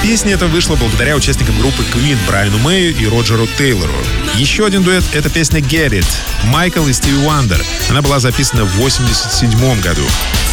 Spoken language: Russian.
Песня эта вышла благодаря участникам группы Queen Брайану Мэю и Роджеру Тейлору. Еще один дуэт — это песня Get It, Майкл и Стиви Уандер. Она была записана в 1987 году.